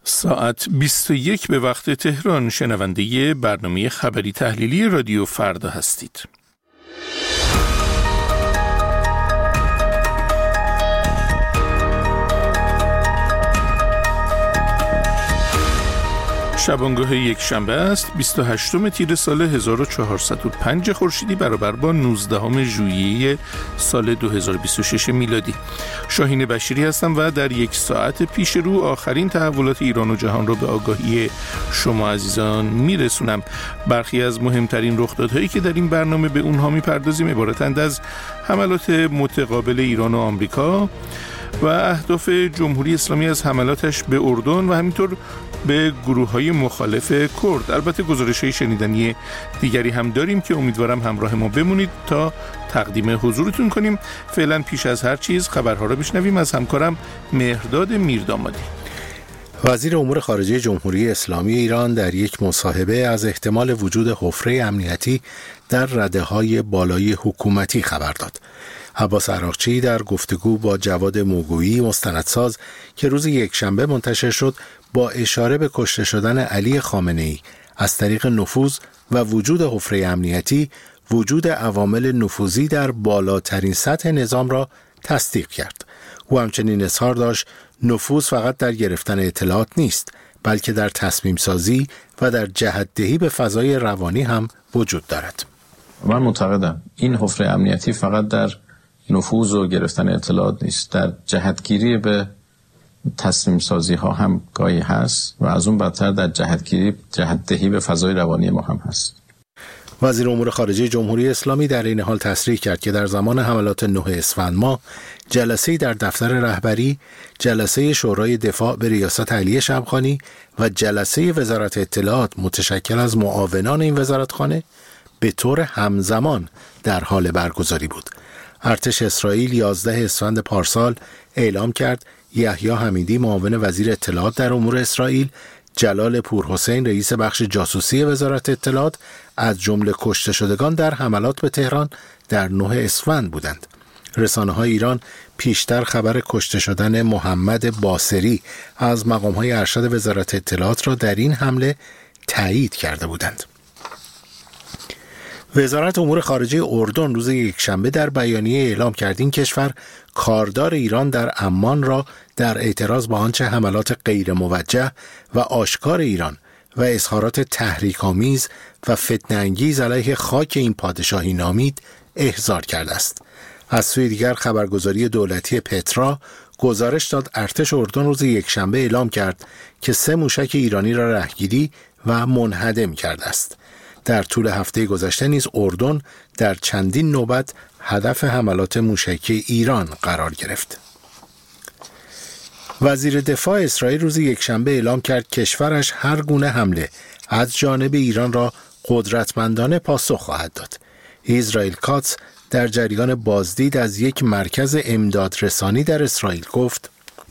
ساعت 21 به وقت تهران. شنونده برنامه خبری تحلیلی رادیو فردا هستید. شبانگاه یک شنبه است، 28 تیر سال 1405 خورشیدی برابر با 19 ژوئیه سال 2026 میلادی. شاهین بشیری هستم و در یک ساعت پیش رو آخرین تحولات ایران و جهان را به آگاهی شما عزیزان میرسونم. برخی از مهمترین رخدادهایی که در این برنامه به اونها میپردازیم عبارتند از حملات متقابل ایران و آمریکا و اهداف جمهوری اسلامی از حملاتش به اردن و همینطور به گروه‌های مخالف کرد. البته گزارش‌های شنیدنی دیگری هم داریم که امیدوارم همراه ما بمونید تا تقدیم حضورتون کنیم. فعلا پیش از هر چیز خبرها رو بشنویم از همکارم مهرداد میردامادی. وزیر امور خارجه جمهوری اسلامی ایران در یک مصاحبه از احتمال وجود حفره امنیتی در رده‌های بالای حکومتی خبر داد. عباس عراقچی در گفتگو با جواد موگویی مستندساز که روز یکشنبه منتشر شد با اشاره به کشته شدن علی خامنه‌ای از طریق نفوذ و وجود حفره امنیتی، وجود عوامل نفوذی در بالاترین سطح نظام را تصدیق کرد. او همچنین اظهار داشت نفوذ فقط در گرفتن اطلاعات نیست، بلکه در تصمیم سازی و در جهت‌دهی به فضای روانی هم وجود دارد. من معتقدم این حفره امنیتی فقط در نفوذ و گرفتن اطلاعات نیست، در جهتگیری به تصمیم سازی ها هم گاهی هست و از اون بدتر در جهت‌دهی به فضای روانی ما هم هست. وزیر امور خارجه جمهوری اسلامی در این حال تصریح کرد که در زمان حملات 9 اسفند ماه جلسه‌ای در دفتر رهبری، جلسه شورای دفاع به ریاست علی شمخانی و جلسه وزارت اطلاعات متشکل از معاونان این وزارتخانه به طور همزمان در حال برگزاری بود. ارتش اسرائیل 11 اسفند پارسال اعلام کرد یحیی حمیدی معاون وزیر اطلاعات در امور اسرائیل، جلال پورحسین رئیس بخش جاسوسی وزارت اطلاعات از جمله کشته شدگان در حملات به تهران در 9 اسفند بودند. رسانه‌های ایران پیشتر خبر کشته شدن محمد باصری از مقام‌های ارشد وزارت اطلاعات را در این حمله تایید کرده بودند. وزارت امور خارجه اردن روز یکشنبه در بیانیه اعلام کرد این کشور کاردار ایران در عمان را در اعتراض با آنچه حملات غیر موجه و آشکار ایران و اظهارات تحریک‌آمیز و فتنه‌انگیز علیه خاک این پادشاهی نامید احضار کرده است. از سوی دیگر خبرگزاری دولتی پترا گزارش داد ارتش اردن روز یکشنبه اعلام کرد که 3 موشک ایرانی را رهگیری و منهدم کرده است. در طول هفته گذشته نیز اردن در چندین نوبت هدف حملات موشکی ایران قرار گرفت. وزیر دفاع اسرائیل روز یکشنبه اعلام کرد کشورش هر گونه حمله از جانب ایران را قدرتمندانه پاسخ خواهد داد. اسرائیل کاتس در جریان بازدید از یک مرکز امداد رسانی در اسرائیل گفت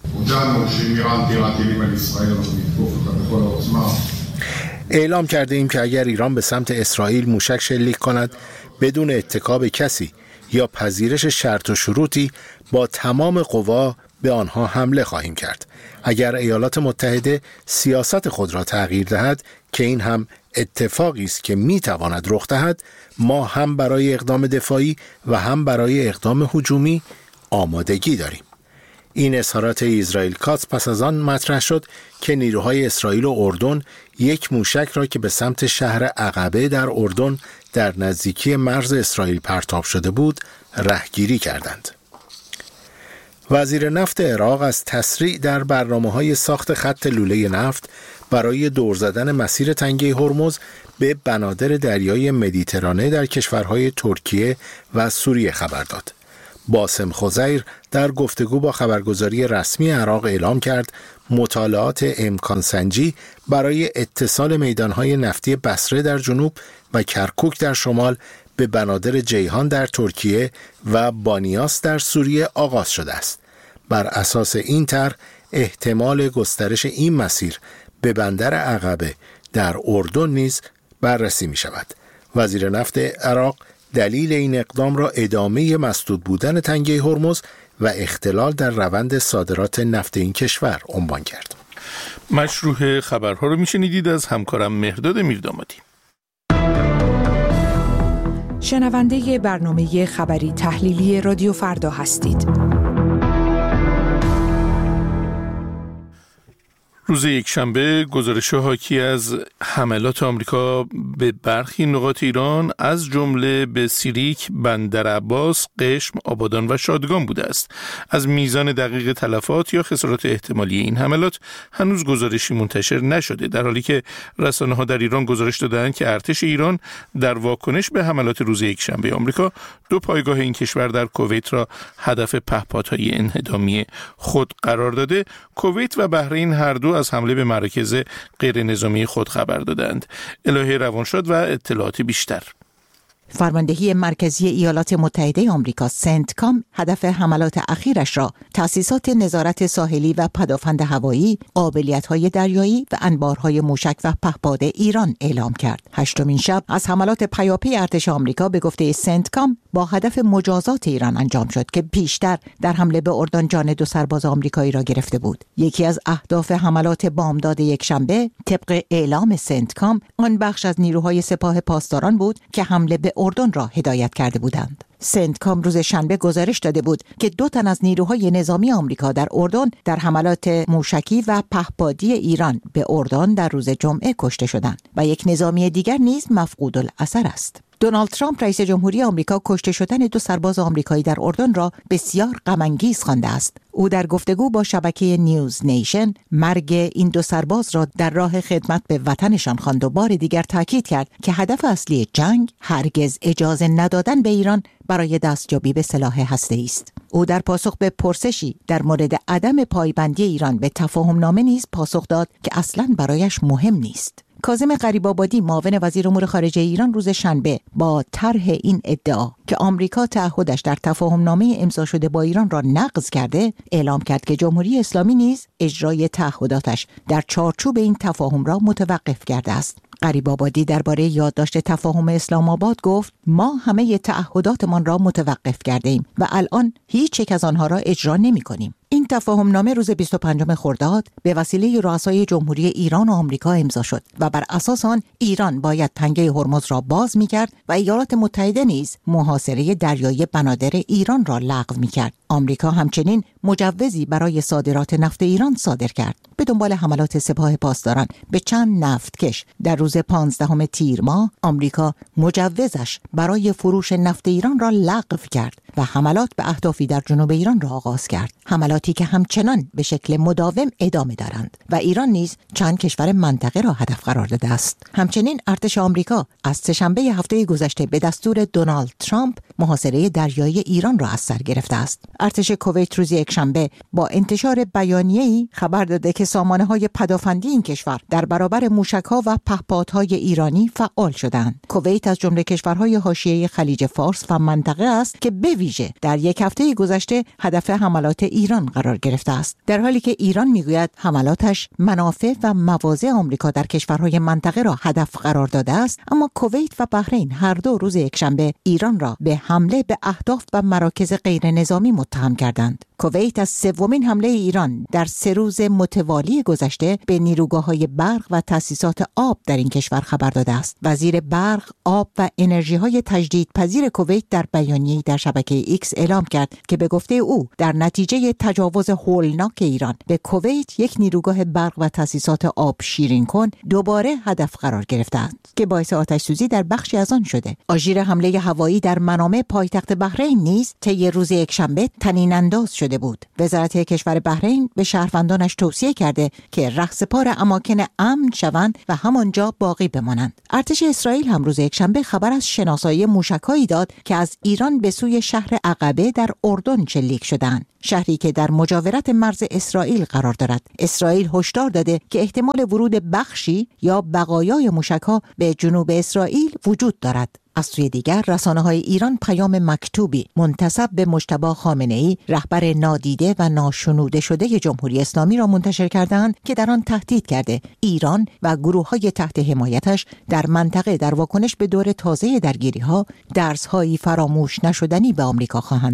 اعلام کرده ایم که اگر ایران به سمت اسرائیل موشک شلیک کند بدون اتکا به کسی یا پذیرش شرط و شروطی با تمام قوا به آنها حمله خواهیم کرد. اگر ایالات متحده سیاست خود را تغییر دهد که این هم اتفاقی است که میتواند رخ دهد، ما هم برای اقدام دفاعی و هم برای اقدام هجومی آمادگی داریم. این اظهارات اسرائیل کاتس پس از آن مطرح شد که نیروهای اسرائیل و اردن یک موشک را که به سمت شهر عقبه در اردن در نزدیکی مرز اسرائیل پرتاب شده بود رهگیری کردند. وزیر نفت عراق از تسریع در برنامه‌های ساخت خط لوله نفت برای دور زدن مسیر تنگه هرمز به بنادر دریای مدیترانه در کشورهای ترکیه و سوریه خبر داد. باسم خزیر در گفتگو با خبرگزاری رسمی عراق اعلام کرد مطالعات امکان سنجی برای اتصال میدانهای نفتی بصره در جنوب و کرکوک در شمال به بنادر جیهان در ترکیه و بانیاس در سوریه آغاز شده است. بر اساس این طرح احتمال گسترش این مسیر به بندر عقبه در اردن نیز بررسی می شود. وزیر نفت عراق دلیل این اقدام را ادامه مسدود بودن تنگه هرمز و اختلال در روند صادرات نفت این کشور عنوان کرد. مشروع خبرها رو میشنیدید از همکارم مهرداد میردامادی. شنونده برنامه خبری تحلیلی رادیو فردا هستید. روز یکشنبه گزارش حاکی از حملات آمریکا به برخی نقاط ایران از جمله به سیریک، بندر عباس، قشم، آبادان و شادگان بوده است. از میزان دقیق تلفات یا خسارات احتمالی این حملات هنوز گزارشی منتشر نشده، در حالی که رسانه‌ها در ایران گزارش دادند که ارتش ایران در واکنش به حملات روز یکشنبه آمریکا 2 پایگاه این کشور در کویت را هدف پهپادهای انهدامی خود قرار داده. کویت و بحرین هر دو از حمله به مراکز غیر نظامی خود خبر دادند. الهه روانشاد و اطلاعات بیشتر. فرماندهی مرکزی ایالات متحده آمریکا سنتکام هدف حملات اخیرش را تأسیسات نظارت ساحلی و پدافند هوایی، قابلیت‌های دریایی و انبارهای موشک و پهپاد ایران اعلام کرد. 8مین شب از حملات پیاپی ارتش آمریکا به گفته سنتکام با هدف مجازات ایران انجام شد که پیشتر در حمله به اردن جان 2 سرباز آمریکایی را گرفته بود. یکی از اهداف حملات بامداد یکشنبه طبق اعلام سنتکام آن بخش از نیروهای سپاه پاسداران بود که حمله به اردن را هدایت کرده بودند. سنتکام روز شنبه گزارش داده بود که 2 تن از نیروهای نظامی آمریکا در اردن در حملات موشکی و پهپادی ایران به اردن در روز جمعه کشته شدند و یک نظامی دیگر نیز مفقود الاثر است. دونالد ترامپ رئیس جمهوری آمریکا کشته شدن 2 سرباز آمریکایی در اردن را بسیار غم‌انگیز خوانده است. او در گفتگو با شبکه نیوز نیشن مرگ این 2 سرباز را در راه خدمت به وطنشان خواند و بار دیگر تاکید کرد که هدف اصلی جنگ هرگز اجازه ندادن به ایران برای دستیابی به سلاح هسته‌ای است. او در پاسخ به پرسشی در مورد عدم پایبندی ایران به تفاهم‌نامه نیز پاسخ داد که اصلاً برایش مهم نیست. کاظم غریب‌آبادی معاون وزیر امور خارجه ایران روز شنبه با طرح این ادعا که آمریکا تعهدش در تفاهم‌نامه امضا شده با ایران را نقض کرده، اعلام کرد که جمهوری اسلامی نیز اجرای تعهداتش در چارچوب این تفاهم را متوقف کرده است. غریب‌آبادی درباره یادداشت تفاهم اسلام آباد گفت: ما همه تعهداتمان را متوقف کردیم و الان هیچ یک از آنها را اجرا نمی‌کنیم. این تفاهمنامه روز 25 خرداد به وسیله رؤسای جمهوری ایران و آمریکا امضا شد و بر اساس آن ایران باید تنگه هرمز را باز می‌کرد و ایالات متحده نیز محاصره دریایی بنادر ایران را لغو می‌کرد. آمریکا همچنین مجوزی برای صادرات نفت ایران صادر کرد. به دنبال حملات سپاه پاسداران به چند نفتکش در روز 15 تیر ماه، آمریکا مجوزش برای فروش نفت ایران را لغو کرد و حملات به اهدافی در جنوب ایران را آغاز کرد. حملاتی که همچنان به شکل مداوم ادامه دارند و ایران نیز چند کشور منطقه را هدف قرار داده است. همچنین ارتش آمریکا از سه‌شنبه هفته گذشته به دستور دونالد ترامپ محاصره دریایی ایران را از سر گرفته است. ارتش کویت روز یکشنبه با انتشار بیانیه‌ای خبر داده که سامانه‌های پدافندی این کشور در برابر موشک‌ها و پهپادهای ایرانی فعال شدند. کویت از جمله کشورهای حاشیه خلیج فارس و منطقه است که به ویژه در یک هفته گذشته هدف حملات ایران قرار گرفته است، در حالی که ایران میگوید حملاتش منافع و مواضع آمریکا در کشورهای منطقه را هدف قرار داده است. اما کویت و بحرین هر دو روز یکشنبه ایران را به حمله به اهداف و مراکز غیر نظامی متهم کردند. کویت از 3مین حمله ایران در 3 روز متوالی گذشته به نیروگاه‌های برق و تأسیسات آب در این کشور خبر داده است. وزیر برق، آب و انرژی‌های تجدیدپذیر کویت در بیانیه‌ای در شبکه ایکس اعلام کرد که به گفته او در نتیجه تجاوز هولناک ایران به کویت یک نیروگاه برق و تأسیسات آب شیرین کن دوباره هدف قرار گرفتند که باعث آتش‌سوزی در بخشی از آن شده. آژیر حمله هوایی در منامه پایتخت بحرین نیز طی روز یکشنبه طنین انداز شده بود. وزارت کشور بحرین به شهروندانش توصیه کرده که رهسپار اماکن امن شوند و همانجا باقی بمانند. ارتش اسرائیل هم روز یکشنبه خبر از شناسایی موشک‌هایی داد که از ایران به سوی شهر عقبه در اردن شلیک شدند، شهری که در مجاورت مرز اسرائیل قرار دارد. اسرائیل هشدار داده که احتمال ورود بخشی یا بقایای موشک‌ها به جنوب اسرائیل وجود دارد. از سوی دیگر رسانه‌های ایران پیام مکتوبی منتسب به مجتبی خامنه‌ای، رهبر نادیده و ناشنوده شده جمهوری اسلامی را منتشر کردند که در آن تهدید کرده ایران و گروه‌های تحت حمایتش در منطقه در واکنش به دور تازه درگیری‌ها درس‌هایی فراموش نشدنی به آمریکا خواهند داد.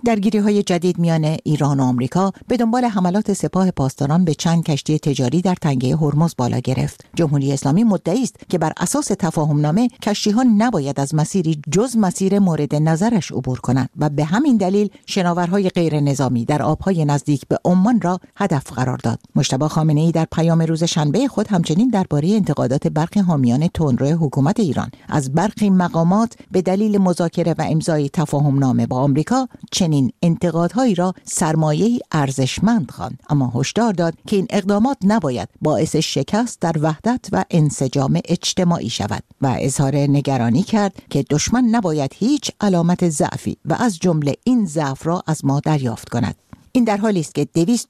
درگیری‌های جدید میان ایران و آمریکا به دنبال حملات سپاه پاسداران به چند کشتی تجاری در تنگه هرمز بالا گرفت. جمهوری اسلامی مدعی است که بر اساس تفاهم‌نامه کشتی‌ها نباید از مسیری جز مسیر مورد نظرش عبور کنند و به همین دلیل شناورهای غیر نظامی در آب‌های نزدیک به عمان را هدف قرار داد. مجتبی خامنه‌ای در پیام روز شنبه خود همچنین درباره انتقادات برخی حامیان تندرو حکومت ایران از برخی مقامات به دلیل مذاکره و امضای تفاهم‌نامه با آمریکا چنین انتقادهایی را سرمایه‌ای ارزشمند خواند، اما هشدار داد که این اقدامات نباید باعث شکست در وحدت و انسجام اجتماعی شود و اظهار نگرانی کرد که دشمن نباید هیچ علامت ضعفی و از جمله این ضعف را از ما دریافت کند. این در حالی است که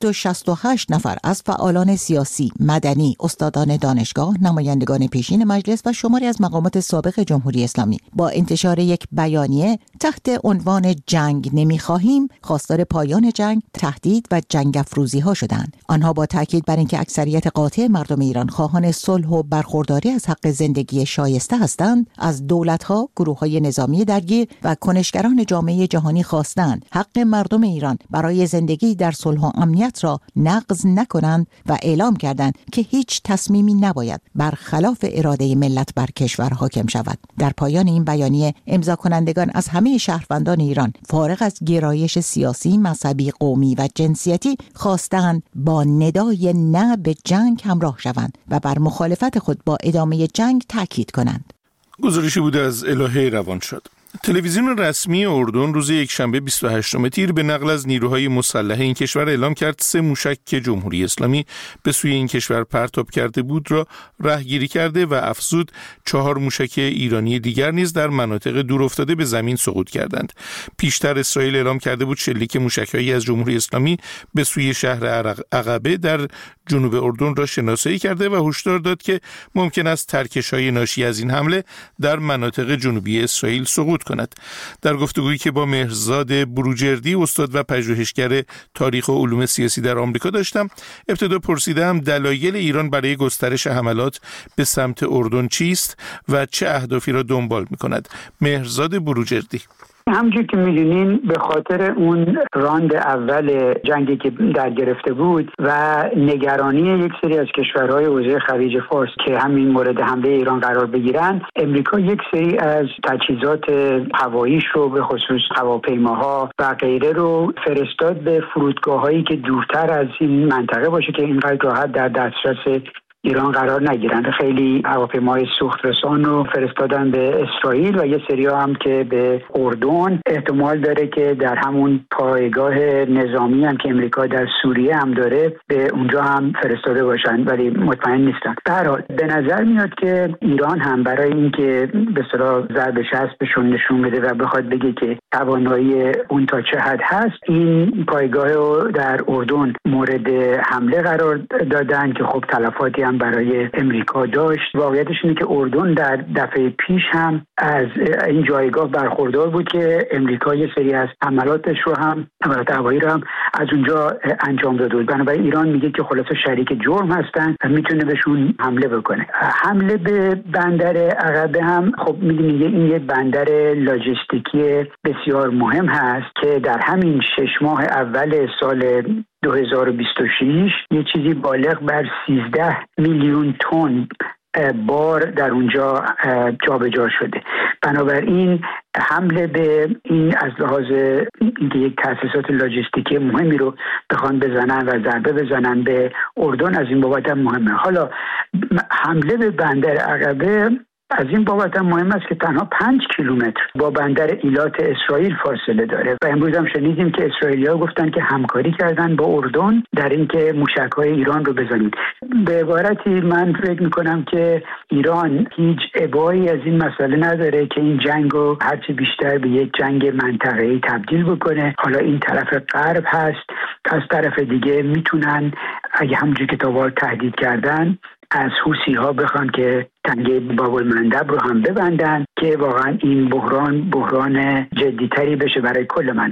268 نفر از فعالان سیاسی، مدنی، استادان دانشگاه، نمایندگان پیشین مجلس و شماری از مقامات سابق جمهوری اسلامی با انتشار یک بیانیه تحت عنوان جنگ نمی‌خواهیم خواستار پایان جنگ، تهدید و جنگ افروزی ها شدند. آنها با تاکید بر اینکه اکثریت قاطع مردم ایران خواهان صلح و برخورداری از حق زندگی شایسته هستند، از دولت‌ها، گروه‌های نظامی درگیر و کنشگران جامعه جهانی خواستند حق مردم ایران برای زندگی در صلح و امنیت را نقض نکنند و اعلام کردند که هیچ تصمیمی نباید برخلاف اراده ملت بر کشور حاکم شود. در پایان این بیانیه امضا کنندگان از همه شهروندان ایران فارغ از گرایش سیاسی، مذهبی، قومی و جنسیتی خواستند با ندای نه به جنگ همراه شوند و بر مخالفت خود با ادامه جنگ تاکید کنند. گزارشی بود از الهه روانشاد. تلویزیون رسمی اردن روز یکشنبه 28 تیر به نقل از نیروهای مسلح این کشور اعلام کرد 3 موشک که جمهوری اسلامی به سوی این کشور پرتاب کرده بود را رهگیری کرده و افزود 4 موشک ایرانی دیگر نیز در مناطق دورافتاده به زمین سقوط کردند. پیشتر اسرائیل اعلام کرده بود شلیک موشک‌هایی از جمهوری اسلامی به سوی شهر عقبه در جنوب اردن را شناسایی کرده و هشدار داد که ممکن است ترکش‌های ناشی از این حمله در مناطق جنوبی اسرائیل سقوط کند. در گفتگویی که با مهرزاد بروجردی، استاد و پژوهشگر تاریخ و علوم سیاسی در آمریکا داشتم، ابتدا پرسیدم دلایل ایران برای گسترش حملات به سمت اردن چیست و چه اهدافی را دنبال می‌کند. مهرزاد بروجردی: همونجور که می‌دونین به خاطر اون راند اول جنگی که در گرفته بود و نگرانی یک سری از کشورهای حوزه خلیج فارس که همین مورد حمله ایران قرار بگیرن، امریکا یک سری از تجهیزات هواییش رو به خصوص هواپیماها و غیره رو فرستاد به فرودگاه‌هایی که دورتر از این منطقه باشه که اینقدر راحت در دسترس ایران قرار نگیرند. خیلی هواپیماهای سوخترسان رو فرستادن به اسرائیل و یه سریا هم که به اردن. احتمال داره که در همون پایگاه نظامی هم که امریکا در سوریه هم داره به اونجا هم فرستاده باشن، ولی مطمئن نیستن. در حال به نظر میاد که ایران هم برای اینکه به اصطلاح ضرب شست بهشون نشون بده و بخواد بگه که توانایی اون تا چه حد هست، این پایگاه رو در اردن مورد حمله قرار دادن که خب تلفاتی برای امریکا داشت. واقعیتش اینه که اردن در دفعه پیش هم از این جایگاه برخوردار بود که امریکا یه سری از حملات هوایی رو هم از اونجا انجام داده بود. بنابراین ایران میگه که خلاصه شریک جرم هستن و میتونه بهشون حمله بکنه. حمله به بندر عقبه هم خب میگه این یه بندر لاجستیکی بسیار مهم هست که در همین 6 ماه اول سال 2026 یه چیزی بالغ بر 13 میلیون تن بار در اونجا جابجا شده. بنابراین حمله به این از لحاظ اینکه یک تأسیسات لاجستیکی مهمی رو بخوان بزنن و ضربه بزنن به اردن از این بابت هم مهمه. حالا حمله به بندر عقبه از این بابت هم مهم است که تنها 5 کیلومتر با بندر ایلات اسرائیل فاصله داره و امروز هم شنیدیم که اسرائیلی‌ها گفتن که همکاری کردن با اردن در اینکه موشک‌های ایران رو بزنید. به عبارتی من فکر می‌کنم که ایران هیچ ابایی از این مسئله نداره که این جنگ رو هرچی بیشتر به یک جنگ منطقه‌ای تبدیل بکنه. حالا این طرف غرب هست، از طرف دیگه میتونن اگه همونجوری که تا تهدید کردن از حوثی‌ها بخوان که تنگه باب المندب رو هم ببندن که واقعا این بحران جدی‌تری بشه برای کل منطقه.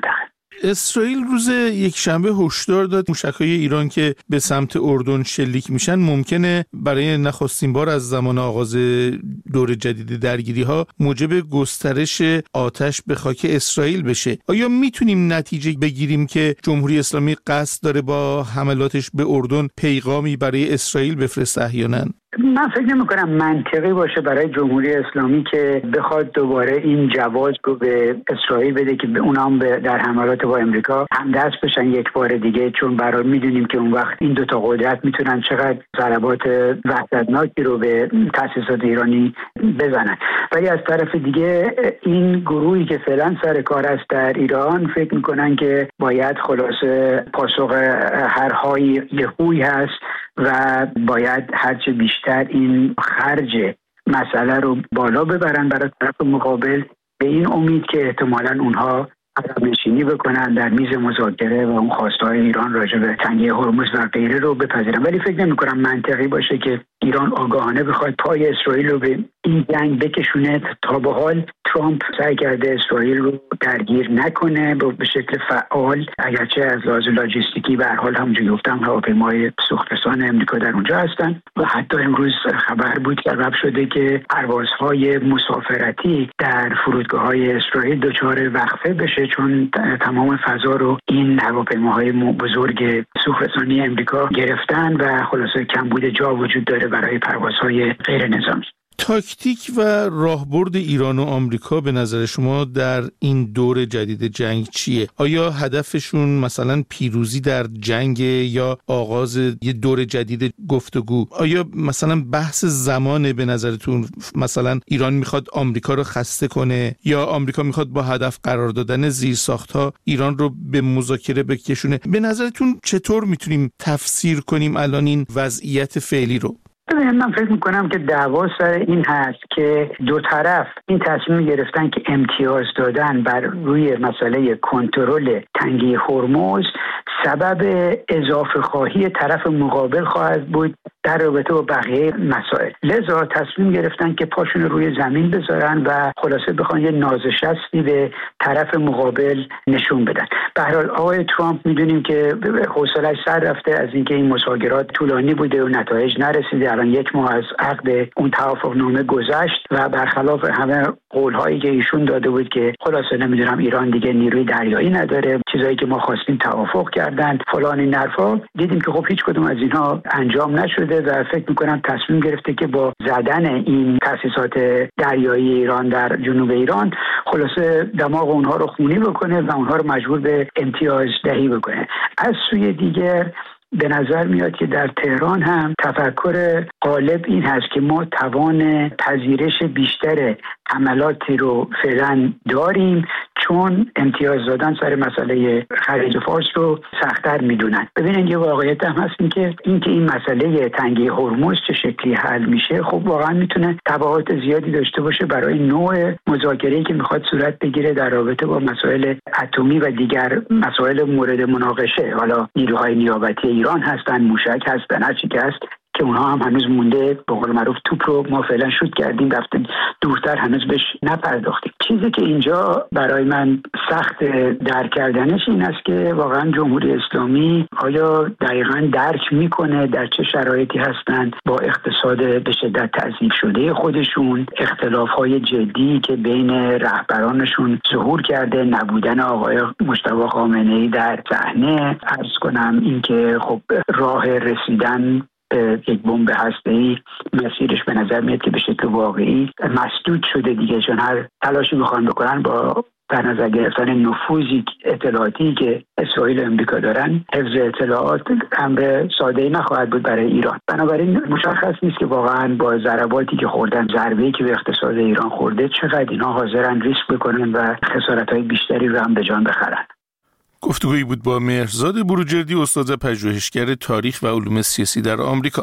اسرائیل روز یکشنبه هشدار داد موشک‌های ایران که به سمت اردن شلیک میشن ممکنه برای نخستین بار از زمان آغاز دور جدید درگیری‌ها موجب گسترش آتش به خاک اسرائیل بشه. آیا میتونیم نتیجه بگیریم که جمهوری اسلامی قصد داره با حملاتش به اردن پیغامی برای اسرائیل بفرسته احیانا؟ من فکر نمی‌کنم منطقی باشه برای جمهوری اسلامی که بخواد دوباره این جواز رو به اسرائیل بده که اونا هم در حملات با امریکا همدست بشن یک بار دیگه، چون برای میدونیم که اون وقت این دوتا قدرت میتونن چقدر ضربات وحشتناکی رو به تأسیسات ایرانی بزنن. ولی از طرف دیگه این گروهی که فعلا سر کار است در ایران فکر میکنن که باید خلاصه پاسخ هر های یهویی هست و باید هرچه بیشتر این خرج مسئله رو بالا ببرن برای طرف مقابل، به این امید که احتمالاً اونها عقب نشینی بکنن در میز مذاکره و اون خواستهای ایران راجع به تنگه هرمز و غیره رو بپذیرن. ولی فکر نمی‌کنم منطقی باشه که ایران آگاهانه بخواد پای اسرائیل رو به این جنگ بکشونه. تا به حال ترامپ سعی کرده اسرائیل رو درگیر نکنه به شکل فعال، اگرچه از لحاظ لاجستیکی به هر حال همونجوری گفتم هواپیمای سوخترسان امریکا در اونجا هستن و حتی امروز خبر بود که رفع شده که پروازهای مسافرتی در فرودگاه‌های اسرائیل دچار وقفه بشه، چون تمام فضا رو این هواپیماهای بزرگ سوخترسانی امریکا گرفتن و خلاصه کمبود جا وجود داره برای پروازهای غیر نظامی. تاکتیک و راهبرد ایران و آمریکا به نظر شما در این دور جدید جنگ چیه؟ آیا هدفشون مثلا پیروزی در جنگ یا آغاز یه دور جدید گفتگو؟ آیا مثلا بحث زمانه به نظرتون؟ مثلا ایران میخواد آمریکا رو خسته کنه یا آمریکا میخواد با هدف قرار دادن زیرساخت‌ها ایران رو به مذاکره بکشونه؟ به نظرتون چطور میتونیم تفسیر کنیم الان این وضعیت فعلی رو؟ من فکر میکنم که دعوا سر این هست که دو طرف این تصمیم گرفتن که امتیاز دادن بر روی مسئله کنترل تنگه هرمز سبب اضافه خواهی طرف مقابل خواهد بود در رابطه با بقیه مسائل. لذا تصمیم گرفتن که پاشون روی زمین بذارن و خلاصه بخوان یه نازشستی به طرف مقابل نشون بدن. به هر حال آقای ترامپ میدونیم که حوصله‌اش سر رفته از اینکه این مذاکرات طولانی بوده و نتایج نرسیده. الان 1 ماه از عقد اون توافقنامه گذشت و برخلاف همه قول‌هایی که ایشون داده بود که خلاصه نمیدونم ایران دیگه نیروی دریایی نداره، چیزایی که ما خواستیم توافق کردن، فلان این حرفا، دیدیم که خب هیچ کدوم از اینها انجام نشده و فکر میکنم تصمیم گرفته که با زدن این تأسیسات دریایی ایران در جنوب ایران خلاصه دماغ اونها رو خونی بکنه و اونها رو مجبور به امتیاز دهی بکنه. از سوی دیگر به نظر میاد که در تهران هم تفکر غالب این هست که ما توان پذیرش بیشتر حملاتی رو فعلا داریم، چون امتیاز دادن سر مسئله خلیج فارس رو سخت‌تر میدونن. ببینید یه واقعیت هم هست این که این مسئله تنگه هرمز چه شکلی حل میشه، خب واقعا میتونه تبعات زیادی داشته باشه برای نوع مذاکره‌ای که میخواد صورت بگیره در رابطه با مسائل اتمی و دیگر مسائل مورد مناقشه. حالا نیروهای نیابتی ایران هستن، موشک هستن، هر چی که هست که اونها هم هنوز مونده. به قول معروف توپ رو ما فعلا شوت کردیم، رفتیم دورتر، هنوز بهش نپرداختیم. چیزی که اینجا برای من سخت درک کردنش این است که واقعا جمهوری اسلامی آیا دقیقاً درک میکنه در چه شرایطی هستند با اقتصاد به شدت تضعیف شده خودشون، اختلاف‌های جدی که بین رهبرانشون ظهور کرده، نبودن آقای مجتبی خامنه‌ای در صحنه، عرض کنم اینکه خب راه رسیدن یک بمب هسته‌ای مسیرش به نظر میاد که به شکل واقعی مسدود شده دیگه، چون هر تلاشی میخوان بکنن با در نظر گرفتن نفوذی اطلاعاتی که اسرائیل و امریکا دارن، حفظ اطلاعات امر ساده‌ای نخواهد بود برای ایران. بنابراین مشخص نیست که واقعا با ضرباتی که خوردن، ضربه‌ای که به اقتصاد ایران خورده، چقدر اینا حاضرن ریسک بکنن و خسارت‌های بیشتری رو هم به جان بخرن. گفتگویی بود با مهرزاد بروجردی، استاد پژوهشگر تاریخ و علوم سیاسی در آمریکا.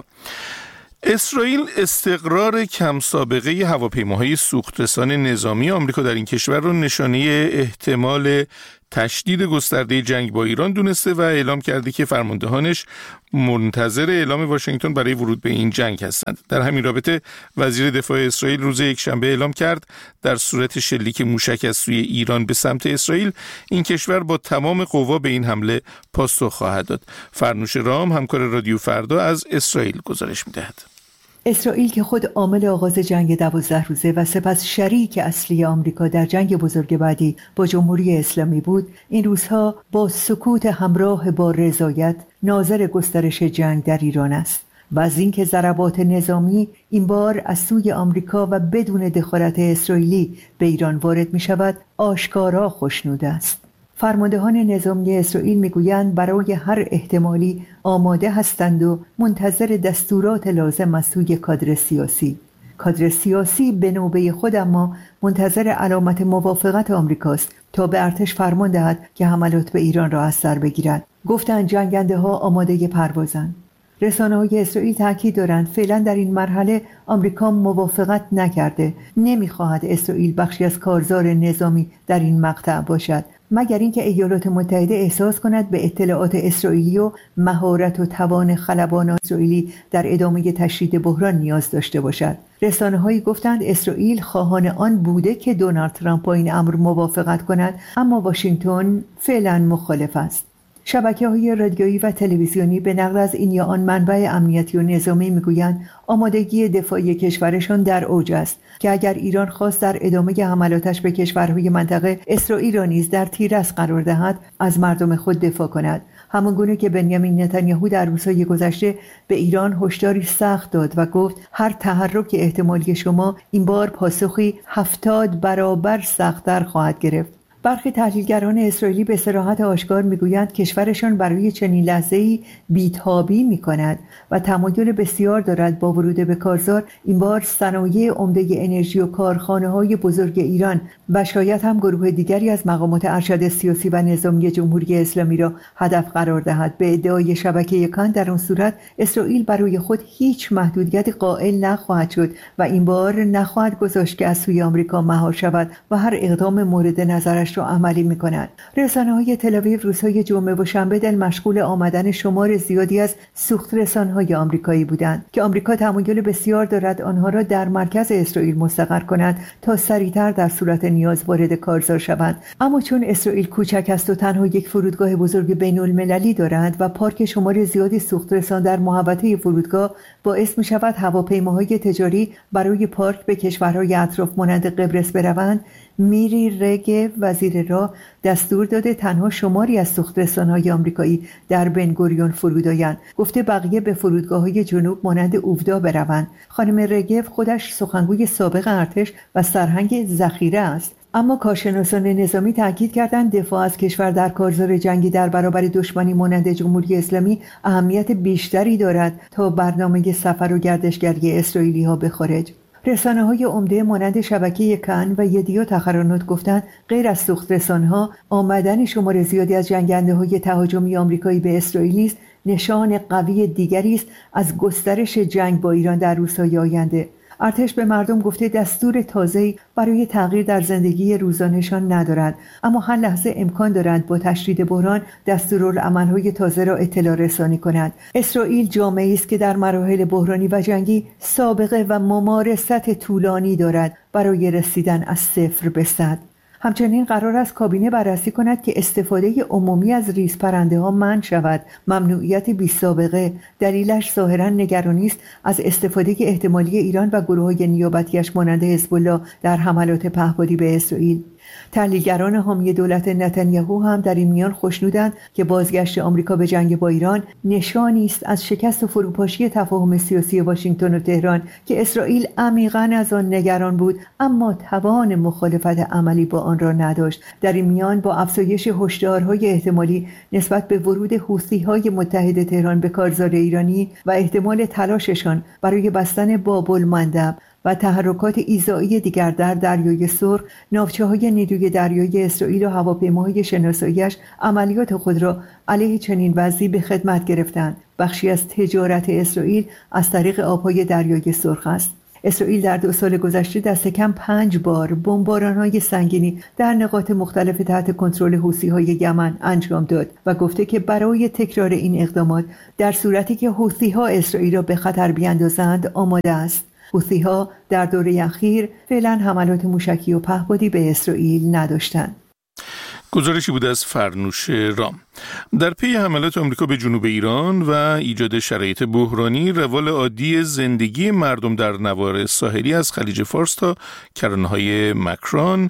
اسرائیل استقرار کم سابقه هواپیماهای سوخترسان نظامی آمریکا در این کشور را نشانه احتمال تشدید گسترده جنگ با ایران دونسته و اعلام کرده که فرماندهانش منتظر اعلام واشنگتن برای ورود به این جنگ هستند. در همین رابطه وزیر دفاع اسرائیل روز یکشنبه اعلام کرد در صورت شلیک موشک از سوی ایران به سمت اسرائیل این کشور با تمام قوا به این حمله پاسخ خواهد داد. فرنوش رام همکار رادیو فردا از اسرائیل گزارش می‌دهد. اسرائیل که خود عامل آغاز جنگ 12 روزه و سپس شریک اصلی آمریکا در جنگ بزرگ بعدی با جمهوری اسلامی بود، این روزها با سکوت همراه با رضایت ناظر گسترش جنگ در ایران است و از اینکه ضربات نظامی این بار از سوی آمریکا و بدون دخالت اسرائیلی به ایران وارد می شود آشکارا خوشنود است. فرماندهان نظامی اسرائیل میگویند برای هر احتمالی آماده هستند و منتظر دستورات لازم از سوی کادر سیاسی به نوبه خود اما منتظر علامت موافقت آمریکاست تا به ارتش فرمان دهد که حملات به ایران را از سر بگیرد. گفتند جنگنده ها آماده پروازند. رسانه‌های اسرائیل تاکید دارند فعلا در این مرحله آمریکا موافقت نکرده، نمیخواهد اسرائیل بخشی از کارزار نظامی در این مقطع باشد، مگر اینکه ایالات متحده احساس کند به اطلاعات اسرائیلی و مهارت و توان خلبان اسرائیلی در ادامه تشدید بحران نیاز داشته باشد. رسانه‌هایی گفتند اسرائیل خواهان آن بوده که دونالد ترامپ با این امر موافقت کند، اما واشنگتن فعلا مخالف است. شبکه‌های رادیویی و تلویزیونی به نقل از این یا آن منبع امنیتی و نظامی میگویند آمادگی دفاعی کشورشان در اوج است که اگر ایران خواست در ادامه حملاتش به کشورهای منطقه اسرائیل را نیز در تیرس قرار دهد از مردم خود دفاع کند، همانگونه که بنیامین نتانیاهو در روزهای گذشته به ایران هشداری سخت داد و گفت هر تحرک احتمالی شما این بار پاسخی 70 برابر سخت‌تر خواهد گرفت. برخی تحلیلگران اسرائیلی به صراحت آشکار میگویند کشورشان برای چنین لحظه‌ای بیتابی میکند و تمایل بسیار دارد با ورود به کارزار این بار صنایع عمده انرژی و کارخانه‌های بزرگ ایران و شاید هم گروه دیگری از مقامات ارشد سیاسی و نظامی جمهوری اسلامی را هدف قرار دهد. به ادعای شبکه کان در آن صورت اسرائیل برای خود هیچ محدودیت قائل نخواهد شد و این بار نخواهد گذاشت که از سوی آمریکا مهار شود و هر اقدام مورد نظرش را عملی می‌کند. رسانه‌های تل‌آویو روزهای جمعه و شنبه دل مشغول آمدن شمار زیادی از سوخت رسان‌های آمریکایی بودند که آمریکا تمایل بسیار دارد آنها را در مرکز اسرائیل مستقر کند تا سریعتر در صورت نیاز وارد کارزار شوند. اما چون اسرائیل کوچک است و تنها یک فرودگاه بزرگ بین‌المللی دارد و پارک شمار زیادی سوخت رسان در محوطه فرودگاه باعث می‌شود هواپیماهای تجاری برای پارک به کشورهای اطراف مانند قبرس بروند، میری رگو وزیر راه دستور داده تنها شماری از سوخت رسان‌های آمریکایی در بن گوریون فرود آیند. گفته بقیه به فرودگاه‌های جنوب مانند اوفدا بروند. خانم رگو خودش سخنگوی سابق ارتش و سرهنگ ذخیره است. اما کارشناسان نظامی تاکید کردند دفاع از کشور در کارزار جنگی در برابر دشمنی مانند جمهوری اسلامی اهمیت بیشتری دارد تا برنامه سفر و گردشگری اسرائیلی‌ها به خارج. رسانه‌های عمده مانند شبکه کان و یدیوت تقارنات گفتند غیر از سوخت رسانه‌ها آمدن شمار زیادی از جنگنده‌های تهاجمی آمریکایی به اسرائیل نیز نشان قوی دیگری است از گسترش جنگ با ایران در روزهای آینده. ارتش به مردم گفته دستور تازه‌ای برای تغییر در زندگی روزانه‌شان ندارد، اما هر لحظه امکان دارد با تشدید بحران دستورالعمل‌های تازه را اطلاع رسانی کند. اسرائیل جامعه‌ای است که در مراحل بحرانی و جنگی سابقه و ممارست طولانی دارد برای رسیدن از 0 به 100. همچنین قرار است کابینه بررسی کند که استفاده عمومی از ریزپرنده‌ها منع شود. ممنوعیت بی‌سابقه دلیلش ظاهراً نگرانی است از استفاده احتمالی ایران و گروه‌های نیابتی‌اش مانند حزب الله در حملات پهپادی به اسرائیل. تحلیلگران حامی دولت نتانیاهو هم در این میان خوشنودند که بازگشت آمریکا به جنگ با ایران نشانی است از شکست و فروپاشی تفاهم سیاسی واشنگتن و تهران که اسرائیل عمیقاً از آن نگران بود اما توان مخالفت عملی با آن را نداشت. در این میان با افزایش هشدارهای احتمالی نسبت به ورود حوثی‌های متحد تهران به کارزار ایرانی و احتمال تلاششان برای بستن باب المندب و تحرکات ایذایی دیگر در دریای سرخ، ناوچه‌های نیروی دریایی اسرائیل و هواپیماهای شناسایی‌اش عملیات خود را علیه چنین وضعی به خدمت گرفتند. بخشی از تجارت اسرائیل از طریق آب‌های دریای سرخ است. اسرائیل در 2 سال گذشته دست کم 5 بار بمباران‌های سنگینی در نقاط مختلف تحت کنترل حوثی‌های یمن انجام داد و گفته که برای تکرار این اقدامات در صورتی که حوثی‌ها اسرائیل را به خطر بیاندازند آماده است. حوثی‌ها در دوره اخیر فعلا حملات موشکی و پهپادی به اسرائیل نداشتند. گزارشی بود از فرنوش رام. در پی حملات آمریکا به جنوب ایران و ایجاد شرایط بحرانی، روال عادی زندگی مردم در نواحی ساحلی از خلیج فارس تا کرانه‌های مکران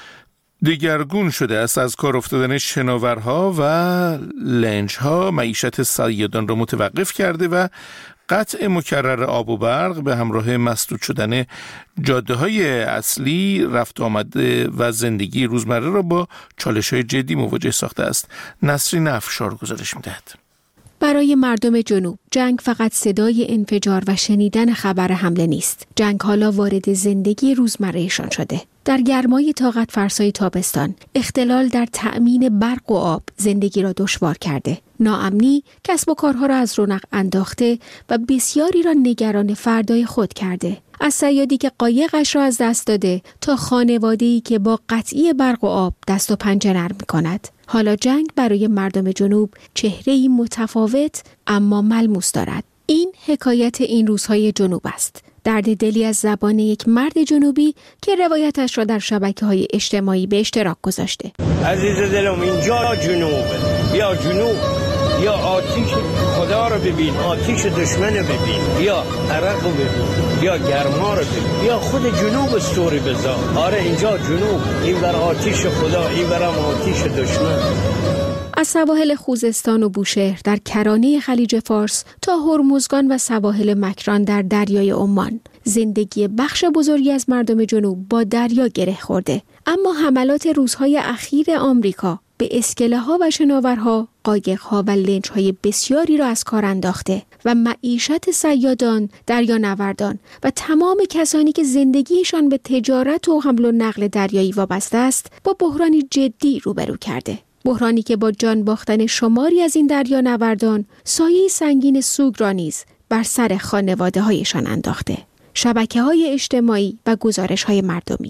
دگرگون شده است. از کار افتادن شناورها و لنج‌ها معیشت صیادان را متوقف کرده و قطع مکرر آب و برق به همراه مسدود شدن جاده‌های اصلی رفت آمده و زندگی روزمره را با چالش‌های جدی مواجه ساخته است. نسرین افشار گزارش می‌دهد. برای مردم جنوب جنگ فقط صدای انفجار و شنیدن خبر حمله نیست. جنگ حالا وارد زندگی روزمرهشان شده. در گرمای طاقت فرسای تابستان، اختلال در تأمین برق و آب زندگی را دشوار کرده. ناامنی کسب و کارها را از رونق انداخته و بسیاری را نگران فردای خود کرده. از صیادی که قایقش را از دست داده تا خانواده‌ای که با قطعی برق و آب دست و پنجه نرم می‌کند. حالا جنگ برای مردم جنوب چهره‌ای متفاوت اما ملموس دارد. این حکایت این روزهای جنوب است. درد دلی از زبان یک مرد جنوبی که روایتش را در شبکه‌های اجتماعی به اشتراک گذاشته. عزیز دلم، اینجا جنوبه. بیا جنوب، بیا آتیش خدا رو ببین، آتیش دشمن رو ببین، بیا عرق رو ببین، بیا گرما رو ببین، بیا خود جنوب استوری بذار. آره اینجا جنوب، این بر آتیش خدا، این برم آتیش دشمن. از سواحل خوزستان و بوشهر در کرانه خلیج فارس تا هرمزگان و سواحل مکران در دریای عمان، زندگی بخش بزرگی از مردم جنوب با دریا گره خورده. اما حملات روزهای اخیر آمریکا به اسکله‌ها و شناورها، قایق‌ها و لنج‌های بسیاری را از کار انداخته و معیشت صیادان، دریانوردان و تمام کسانی که زندگیشان به تجارت و حمل و نقل دریایی وابسته است با بحرانی جدی روبرو کرده. بحرانی که با جان باختن شماری از این دریانوردان سایه سنگین سوگ را نیز بر سر خانواده‌هایشان انداخته. شبکه‌های اجتماعی و گزارش‌های مردمی.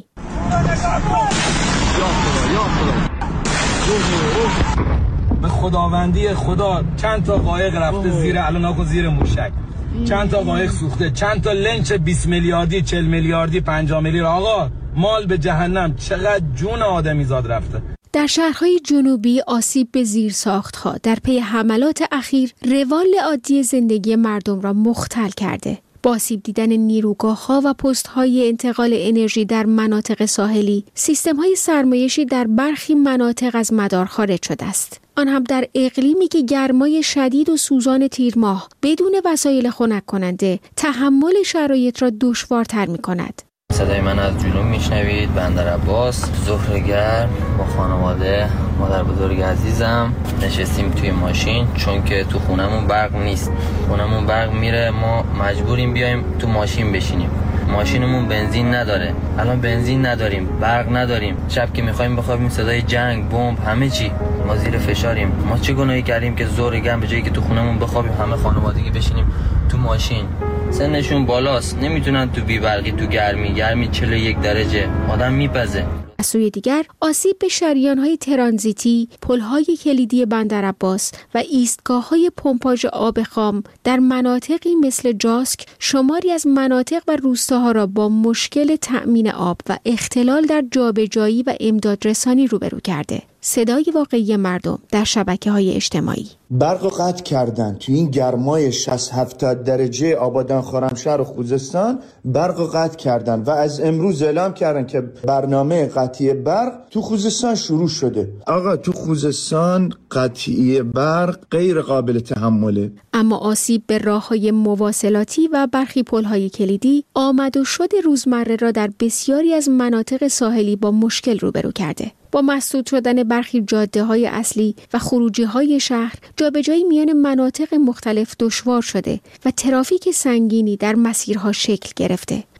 به خداوندی خدا چند تا قایق رفته زیر الاناکو زیر موشک، چند تا قایق سوخته، چند تا لنچ 20 میلیاردی 40 میلیاردی 50 میلیارد. آقا مال به جهنم، چقدر جون آدمیزاد رفته. در شهرهای جنوبی آسیب به زیرساخت‌ها در پی حملات اخیر روال عادی زندگی مردم را مختل کرده. با آسیب دیدن نیروگاه‌ها و پست‌های انتقال انرژی در مناطق ساحلی، سیستم‌های سرمایشی در برخی مناطق از مدار خارج شده است. آن هم در اقلیمی که گرمای شدید و سوزان تیر ماه بدون وسایل خنک کننده تحمل شرایط را دشوارتر می‌کند. صدای من از جنوب میشنوید. بندر عباس، ظهر گرم با خانواده، مادر بزرگ عزیزم نشستیم توی ماشین چون که تو خونمون برق نیست. خونمون برق میره، ما مجبوریم بیایم تو ماشین بشینیم. ماشینمون بنزین نداره. الان بنزین نداریم، برق نداریم. شب که میخوایم بخوابیم صدای جنگ، بمب، همه چی. ما زیر فشاریم. ما چه گناهی کردیم که ظهر گرم به جایی که تو خونمون بخوابیم همه خانوادگی بشینیم تو ماشین؟ سنشون بالاست، نمیتونن تو بیبرقی، تو گرمی 41 درجه آدم میپزه. از سوی دیگر آسیب به شریان‌های ترانزیتی، پل‌های کلیدی بندر عباس و ایستگاه‌های پمپاژ آب خام در مناطقی مثل جاسک شماری از مناطق و روستاها را با مشکل تأمین آب و اختلال در جابجایی و امدادرسانی روبرو کرده. صدای واقعی مردم در شبکه‌های اجتماعی. برق رو قطع کردن تو این گرمای 60-70 درجه آبادان، خرمشهر و خوزستان برق رو قطع کردن و از امروز اعلام کردن که برنامه قطعی برق تو خوزستان شروع شده. آقا تو خوزستان قطعی برق غیر قابل تحمله. اما آسیب به راه‌های مواصلاتی و برخی پل‌های کلیدی آمد و شد روزمره را در بسیاری از مناطق ساحلی با مشکل روبرو کرده. با مسدود شدن برخی جاده‌های اصلی و خروجی‌های شهر، جابجایی میان مناطق مختلف دشوار شده و ترافیک سنگینی در مسیرها شکل گرفته.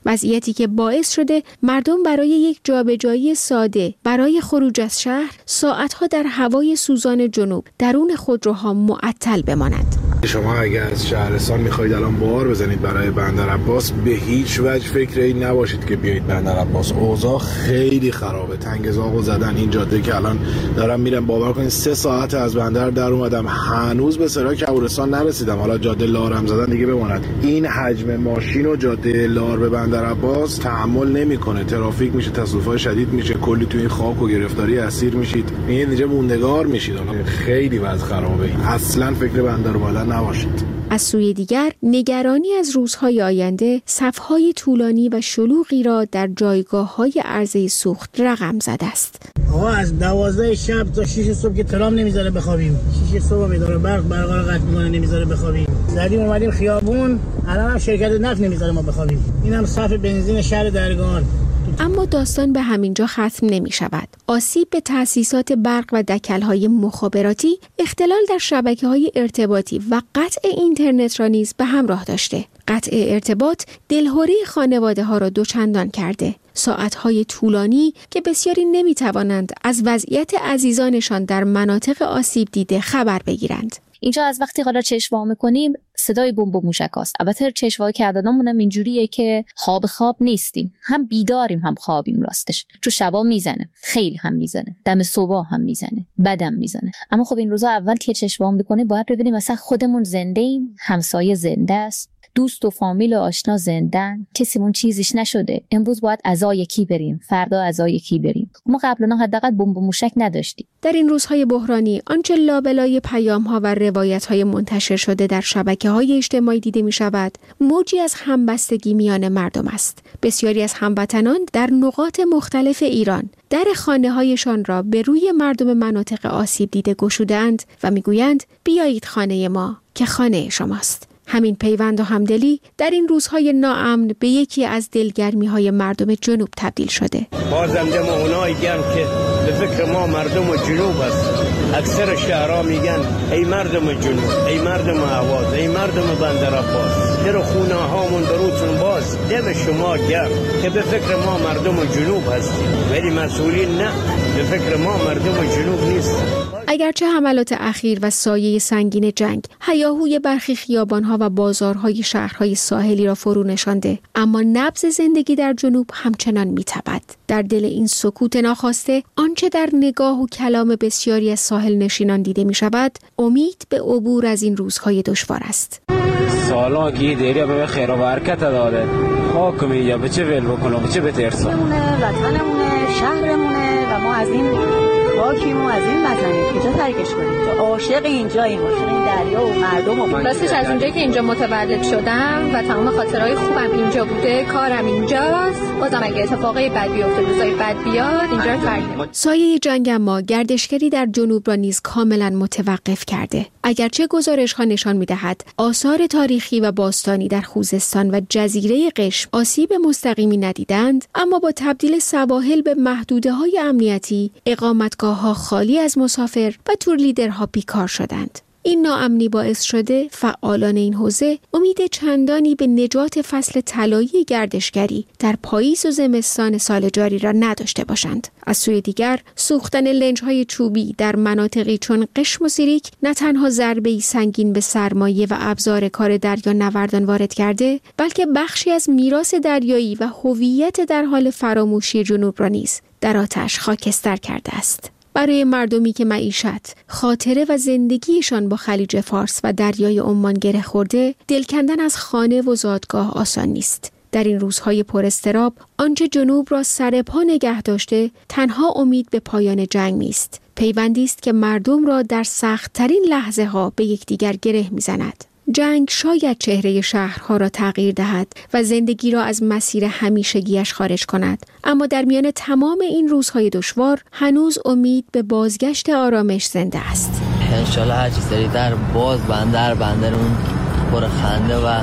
وضعیتی که باعث شده مردم برای یک جابجایی ساده برای خروج از شهر ساعتها در هوای سوزان جنوب درون خودروها معطل بمانند. شما اگر از شهرستان میخواید الان بار بزنید برای بندر عباس، به هیچ وجه فکر این نباشید که بیایید بندر عباس. اوضاع خیلی خرابه. تنگ زاغو زدن. این جاده که الان دارم میرم، باور کنید 3 ساعت از بندر در اومدم، هنوز به سرای کبورستان نرسیدم. حالا جاده لارم زدن دیگه بماند. این حجم ماشین و جاده لار به بندر عباس تحمل نمیکنه. ترافیک میشه، تصادفات شدید میشه، کلی تو این خاک و گرفتاری اسیر میشید. این اینجا موندگار میشید. خیلی وضع خرابه. اصلا فکر بندر اومدن نباشید. از سوی دیگر نگرانی از روزهای آینده صفهای طولانی و شلوغی را در جایگاه‌های عرضه سوخت رقم زده است. آقا از 12 شب تا 6 صبح که ترام نمیذاره بخوابیم. 6 صبح میذاره برق قطع میکنه، نمیذاره بخوابیم. زدیم اومدیم خیابون، الان هم شرکت نفت نمیذاره ما بخوابیم. اینم صف بنزین شهر درگان. اما داستان به همینجا ختم نمی شود. آسیب به تأسیسات برق و دکل‌های مخابراتی، اختلال در شبکه‌های ارتباطی و قطع اینترنت را نیز به همراه داشته. قطع ارتباط دلهره خانواده‌ها را دوچندان کرده. ساعت‌های طولانی که بسیاری نمی‌توانند از وضعیت عزیزانشان در مناطق آسیب دیده خبر بگیرند. اینجا از وقتی حالا چشم وا می‌کنیم صدای بمب و موشکاست. البته چشم وا کردنمون هم اینجوریه که خواب نیستیم، هم بیداریم هم خوابیم. راستش تو شبا میزنه، خیلی هم میزنه، دم صبح هم میزنه، بدم میزنه. اما خب این روزا اول که چشم وا می‌کنیم باید ببینیم مثلا خودمون زنده ایم، همسایه زنده است، دوست و فامیل و آشنا زندن، کسیمون چیزیش نشده. امروز باید عزای کی بریم، فردا عزای کی بریم. ما قبلا حداقل بمب و موشک نداشتیم. در این روزهای بحرانی آنچه لابلای پیام‌ها و روایت‌های منتشر شده در شبکه‌های اجتماعی دیده می‌شود، موجی از همبستگی میان مردم است. بسیاری از هموطنان در نقاط مختلف ایران در خانه‌هایشان را به روی مردم مناطق آسیب دیده گشودند و می‌گویند بیایید خانه ما که خانه شماست. همین پیوند و همدلی در این روزهای ناامن به یکی از دلگرمی‌های مردم جنوب تبدیل شده. بازم دم اونایی گن که به فکر ما مردم جنوب است. اکثر شهرها میگن ای مردم جنوب، ای مردم اهواز، ای مردم بندر عباس، در خونه هامون بروتون باز. دم شما گرم که به فکر ما مردم جنوب هستیم، ولی مسئولین نه، به فکر ما مردم جنوب نیست. اگرچه حملات اخیر و سایه سنگین جنگ هیاهوی برخی خیابان‌ها و بازارهای شهرهای ساحلی را فرو نشانده، اما نبض زندگی در جنوب همچنان می‌تپد. در دل این سکوت ناخواسته آنچه در نگاه و کلام بسیاری از ساحل نشینان دیده می‌شود، امید به عبور از این روزهای دشوار است. سالان که دیریا به خیر و برکت داره، خاک میگه به چه ول بکنه، به چه بترسه. وطنمونه، شهرمونه و ما از این خاکیم و از این وطنیم اینجا ترکش کنیم. تو عاشق اینجاییم، عاشق این دریا و مردم و راستش از اونجایی که اینجا متولد شدم و تمام خاطرهای خوبم اینجا بوده، کارم اینجاست، بازم اگه اتفاقای بد بیفته، روزای بد بیاد، اینجا رو ترک نمی‌کنم. سایه جنگ اما گردشگری در جنوب را نیز کاملا متوقف کرده. اگرچه گزارش‌ها نشان می‌دهد آثار تاریخی و باستانی در خوزستان و جزیره قشم آسیب مستقیمی ندیدند، اما با تبدیل سواحل به محدوده‌های امنیتی، اقامتگاه‌ها خالی از مسافر و تور لیدرها بیکار شدند. این ناامنی باعث شده فعالان این حوزه امید چندانی به نجات فصل طلایی گردشگری در پاییز و زمستان سال جاری را نداشته باشند. از سوی دیگر سوختن لنج‌های چوبی در مناطقی چون قشم و سیریک نه تنها ضربه‌ای سنگین به سرمایه و ابزار کار دریانوردان وارد کرده، بلکه بخشی از میراث دریایی و هویت در حال فراموشی جنوب را نیز در آتش خاکستر کرده است. برای مردمی که معیشت، خاطره و زندگیشان با خلیج فارس و دریای عمان گره خورده، دل کندن از خانه و زادگاه آسان نیست. در این روزهای پر اضطراب، آنچه جنوب را سر پا نگه داشته، تنها امید به پایان جنگ نیست. پیوندی است که مردم را در سخت‌ترین لحظه‌ها به یکدیگر گره می‌زند. جنگ شاید چهره شهرها را تغییر دهد و زندگی را از مسیر همیشگیش خارج کند، اما در میان تمام این روزهای دشوار هنوز امید به بازگشت آرامش زنده است. انشالله هر چیز در باز بندرمون پر خنده و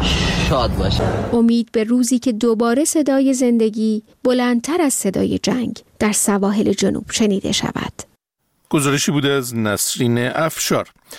شاد باشه. امید به روزی که دوباره صدای زندگی بلندتر از صدای جنگ در سواحل جنوب شنیده شود. گزارشی بوده از نسرین افشار.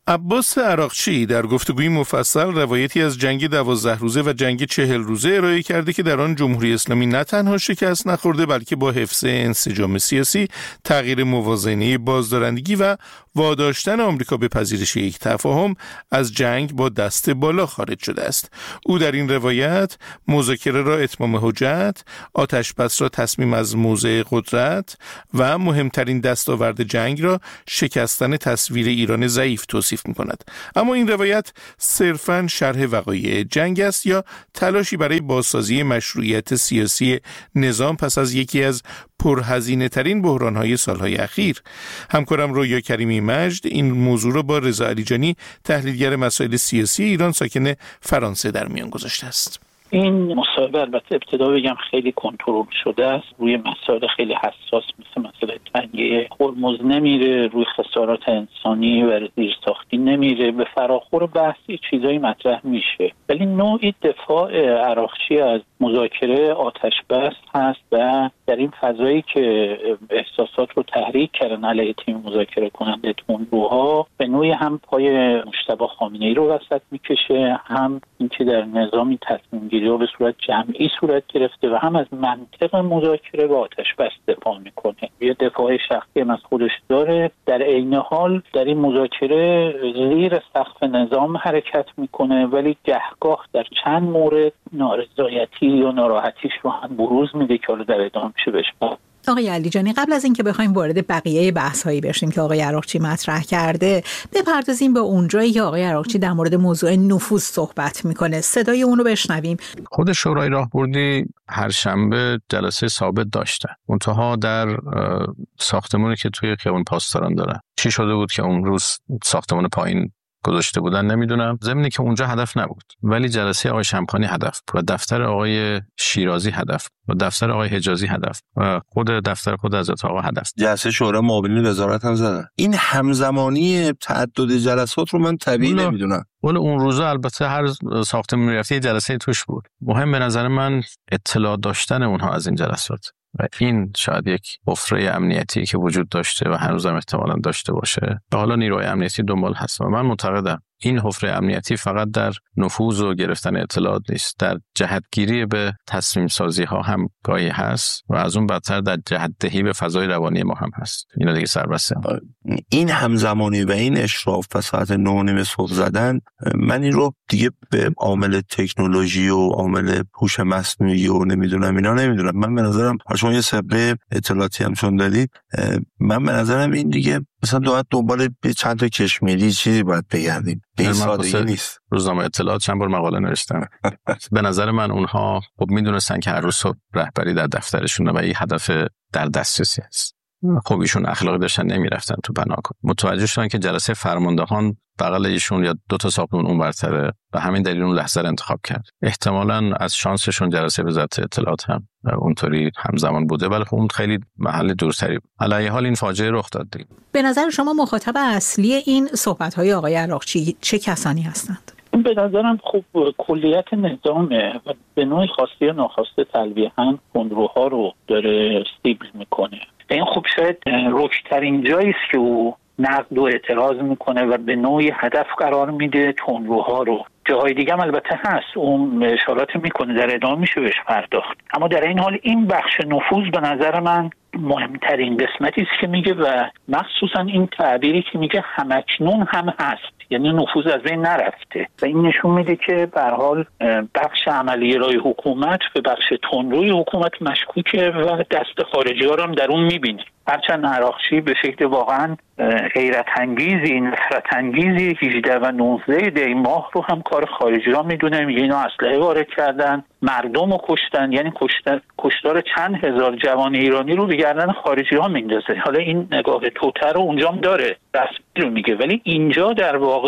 عباس عراقچی در گفتگوی مفصل روایتی از جنگ 12 روزه و جنگ 40 روزه ارائه کرده که در آن جمهوری اسلامی نه تنها شکست نخورده بلکه با حفظ انسجام سیاسی، تغییر موازنه بازدارندگی و واداشتن آمریکا به پذیرش یک تفاهم از جنگ با دست بالا خارج شده است. او در این روایت مذاکره را اتمام حجت، آتشبس را تصمیم از موضع قدرت و مهمترین دستاورد جنگ را شکستن تصویر ایران ضعیف توصیف می‌کند. اما این روایت صرفاً شرح وقایع جنگ است یا تلاشی برای بازسازی مشروعیت سیاسی نظام پس از یکی از پرهزینه ترین بحران‌های سالهای اخیر؟ همکارم رویا کریمی مجد این موضوع را با رضا علیجانی تحلیلگر مسائل سیاسی ایران ساکن فرانسه در میان گذاشته است. این مصاحبه البته ابتدا بگم خیلی کنترل شده است، روی مسائل خیلی حساس مثل مسئله تنگه هرمز نمیره، روی خسارات انسانی و زیرساختی نمیره، به فراخور بحثی چیزایی مطرح میشه، ولی نوعی دفاع عراقچی از مذاکره آتش بس هست و در این فضایی که احساسات رو تحریک کردن علیه تیم مذاکره کننده تندروها، به نوعی هم پای مجتبی خامنه‌ای رو وسط میکشه، هم اینکه در نظامی تصمیم گیری به صورت جمعی صورت گرفته و هم از منطق مذاکره و آتش بس دفاع میکنه. یه دفاع شخصی هم از خودش داره، در عین حال در این مذاکره زیر سقف نظام حرکت میکنه، ولی گهگاه در چند مورد نارضایتی یا ناراحتیش رو هم بروز میده که حالا در ادامه میشه بشه. آقای علیجانی، قبل از اینکه بخوایم وارد بقیه بحث‌هایی بشیم که آقای عراقچی مطرح کرده، بپردازیم به اونجایی که آقای عراقچی در مورد موضوع نفوذ صحبت میکنه. صدای اون رو بشنویم. خود شورای راهبردی هر شنبه جلسه ثابت داشته، منتها در ساختمانی که توی خیابان پاسداران داره. چی شده بود که اون روز ساختمان پایین گذاشته بودن نمیدونم، ضمنی که اونجا هدف نبود، ولی جلسه آقای شمخانی هدف و دفتر آقای شیرازی هدف و دفتر آقای حجازی هدف و خود دفتر خود حضرت آقا هدف. جلسه شورای معاونین وزارت هم زدن. این همزمانی تعدد جلسات رو من طبیعی نمیدونم. ولی اون روزا البته هر ساختمان میرفتی جلسه توش بود. مهم به نظر من اطلاع داشتن اونها از این جلسات و این شاید یک حفره امنیتی که وجود داشته و هنوزم احتمالاً داشته باشه و حالا نیروهای امنیتی دنبال هست. و من معتقدم این حفره امنیتی فقط در نفوذ و گرفتن اطلاعات نیست، در جهتگیری به تصمیم سازی ها هم گاهی هست و از اون بدتر در جهت‌دهی به فضای روانی ما هم هست. اینا دیگه سربسته این همزمانی و این اشراف و ساعت 9:30 صبح زدن، من این رو دیگه به عامل تکنولوژی و عامل هوش مصنوعی و نمیدونم. من به نظرم شما یه سابقه اطلاعاتی هم چون دارید، من به نظرم این دیگه مثلا باید دنبال چند تا کشمیری چیزی باید بگردیم. این سادگی نیست. روزنامه اطلاعات چند بار مقاله نوشتم. به نظر من اونها خب میدونستن که هر روز صبح رهبری در دفترشونه و این هدف در دسترسی است. خب ایشون اخلاقی داشتن نمیرفتن تو پناهگاه. متوجه شدن که جلسه فرماندهان بغل ایشون یا دو تا ساختمون اون برتره و همین دلیل اون لحظه رو انتخاب کرد. احتمالاً از شانسشون جلسه وزارت اطلاعات هم اونطوری همزمان بوده، ولی خب اون خیلی محل دورتری بود. علیه حال این فاجعه رخ داد دیگه. به نظر شما مخاطب اصلی این صحبت‌های آقای عراقچی چه کسانی هستند؟ به نظرم خب کلیت نظامه و به نوعی خواسته یا ناخواسته تلویحاً خودروها رو داره استیبل میکنه. این خب شاید رکترین جایی است که او نقد و اعتراض میکنه و به نوعی هدف قرار میده تندروها رو. جاهای دیگه هم البته هست، اون اشارات میکنه، در ادامه میشه بهش پرداخت. اما در این حال این بخش نفوذ به نظر من مهمترین قسمتی است که میگه و مخصوصا این تعبیری که میگه همکنون هم هست، یعنی نفوذ از بین نرفته و این نشون میده که به هر حال بخش عملی رای حکومت به بخش تندروی حکومت مشکوکه و دست خارجی ها رو هم در اون میبینه. هرچند عراقچی به شکل واقعا غیرت انگیزی، نفرت انگیزی 18 و 19 دی ماه رو هم کار خارجی را میدونه، میگه اینا اسلحه وارد کردن، مردم رو کشتن، یعنی کشتار چند هزار جوان ایرانی رو به گردن خارجی ها میندازه. حالا این نگاه توتر رو اونجا هم داره، رسمی رو میگه، ولی اینجا در واقع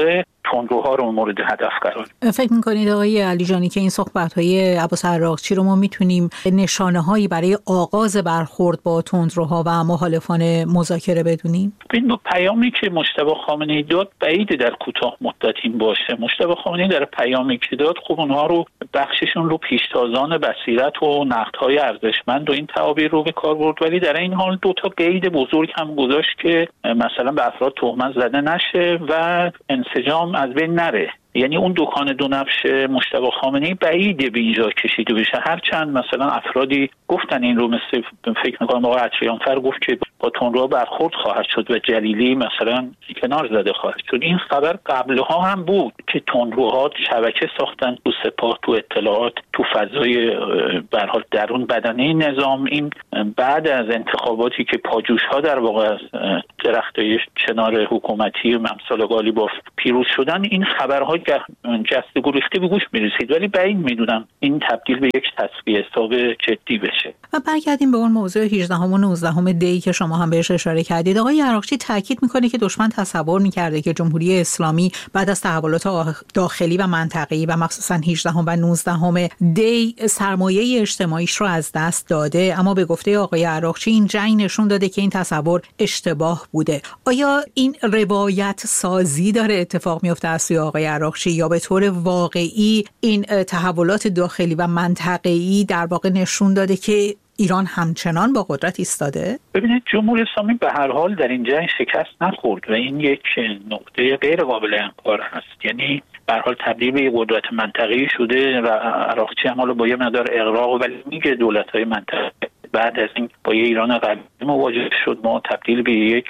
تندروها رو مورد هدف قرار میدن. فکر می‌کنید آقای علیجانی که این صحبت‌های عباس عراقچی رو ما میتونیم نشانه‌هایی برای آغاز برخورد با تندروها و مخالفان مذاکره بدونیم؟ این پیامی که مجتبی خامنه‌ای داد بعید در کوتاه مدت این باشه. مجتبی خامنه‌ای در پیامی که داد خب اونها رو بخششون رو پیشتازان بصیرت و نقدهای ارزشمند و این تعابیر رو به کار برد، ولی در این حال دو تا قید بزرگ هم گذاشت که مثلا به افراد تهمت زده نشه و انسجام از بین نره. یعنی اون دکان دو نفش مجتبی خامنه‌ای بعیده به اینجا کشیده بشه، هرچند مثلا افرادی گفتن این رو، مثل فکر می‌کنم آقای عطریانفر گفت که با تندروها برخورد خواهد شد و جلیلی مثلا کنار زده خواهد شد. این خبر قبلها هم بود که تندروها شبکه ساختن تو سپاه، تو اطلاعات، تو فضای به هر حال درون بدنه نظام. این بعد از انتخاباتی که پاجوش‌ها در واقع از درختای چنار حکومتی ممسال قالیباف پیروز شدن، این خبرها جست گریخته به گوش میرسید، ولی بعید میدونم این تبدیل به یک تصفیه حساب جدی بشه. و برگردیم به اون موضوع 18 و 19 دی که شما هم بهش اشاره کردید. آقای عراقچی تاکید میکنه که دشمن تصور میکرده که جمهوری اسلامی بعد از تحولات داخلی و منطقه‌ای و مخصوصا 18 و 19 دی سرمایه اجتماعیش رو از دست داده، اما به گفته آقای عراقچی این جنگ نشون داده که این تصور اشتباه بوده. آیا این روایت سازی داره اتفاق میفته از سوی آقای عراقچی یا به طور واقعی این تحولات داخلی و منطقه‌ای در واقع نشون داده که ایران همچنان با قدرت ایستاده؟ ببینید جمهوری اسلامی به هر حال در این جنگ شکست نخورد و این یک نقطه غیر قابل انکار هست. یعنی به هر حال تبدیل به قدرت منطقه‌ای شده و عراقچی هم حالا با یه مقدار اغراق ولی میگه دولت‌های منطقه بعد از این با ایران قبلی مواجه شد، ما تبدیل به یک